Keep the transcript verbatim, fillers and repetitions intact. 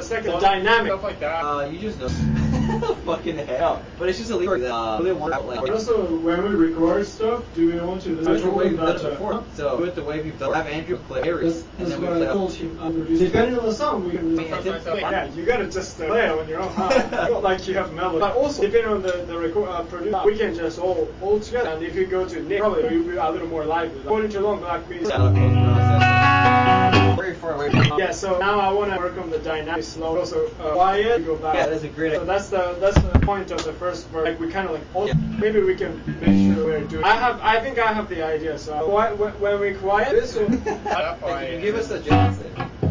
second dynamic. Stuff like that. Uh, you just know. Fucking hell. But it's just a lever that uh, really want out like. Also, when we record stuff, do we want to Do it the way we've done that it before. So do it the way we've done. Have Andrew play Aries, and then we play. Depending on the song, we can. Yeah, you gotta just uh, play it on your own. Huh? Not like you have melody. But also, depending on the the record uh, producer, we can just all all together. And if you go to Nick, probably you'll be a little more lively. According to Long Black Beats. Very far away from. Yeah, so now I want to work on the dynamic slow. Also, uh, quiet. We go back. Yeah, that's a great. So that's the that's the point of the first verse. Like we kind of like. All, yeah. Maybe we can make sure we're doing. I have. I think I have the idea. So when we quiet this. One, Can you give us a Johnson?